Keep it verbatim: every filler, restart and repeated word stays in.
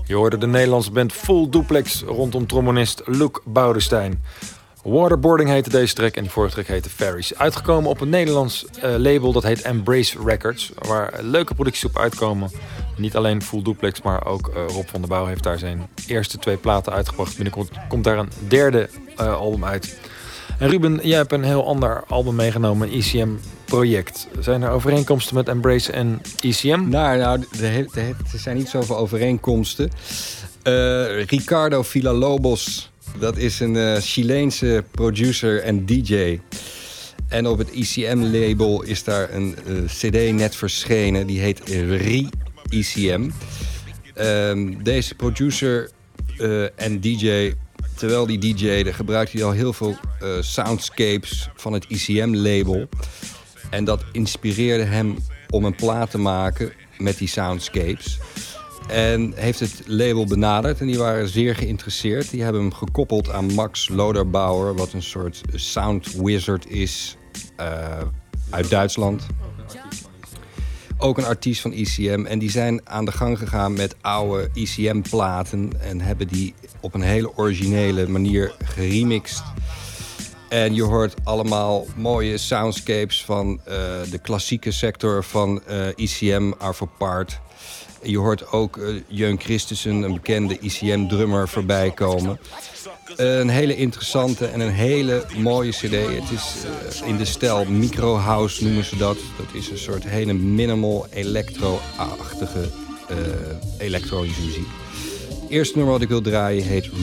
Je hoorde de Nederlandse band Full Duplex rondom trombonist Luc Boudestein. Waterboarding heette deze track en de vorige track heette Ferries. Uitgekomen op een Nederlands uh, label dat heet Embrace Records, waar leuke producties op uitkomen. Niet alleen Full Duplex, maar ook uh, Rob van der Bouw heeft daar zijn eerste twee platen uitgebracht. Binnenkort komt daar een derde uh, album uit. En Ruben, jij hebt een heel ander album meegenomen, een E C M-project. Zijn er overeenkomsten met Embrace en E C M? Nou, nou er zijn niet zoveel overeenkomsten. Uh, Ricardo Villalobos, dat is een uh, Chileense producer en D J. En op het E C M-label is daar een uh, cd net verschenen, die heet Re-E C M. Uh, deze producer uh, en D J... Terwijl die D J'de gebruikte hij al heel veel uh, soundscapes van het E C M-label. En dat inspireerde hem om een plaat te maken met die soundscapes. En heeft het label benaderd en die waren zeer geïnteresseerd. Die hebben hem gekoppeld aan Max Loderbauer, wat een soort sound wizard is uh, uit Duitsland. Ook een artiest van E C M. En die zijn aan de gang gegaan met oude E C M-platen en hebben die op een hele originele manier geremixed. En je hoort allemaal mooie soundscapes van uh, de klassieke sector van uh, E C M, Arvo Pärt. Je hoort ook uh, Jeun Christensen, een bekende E C M-drummer, voorbij komen. Uh, een hele interessante en een hele mooie cd. Het is uh, in de stijl microhouse noemen ze dat. Dat is een soort hele minimal electro-achtige uh, elektronische muziek. Het eerste nummer wat ik wil draaien heet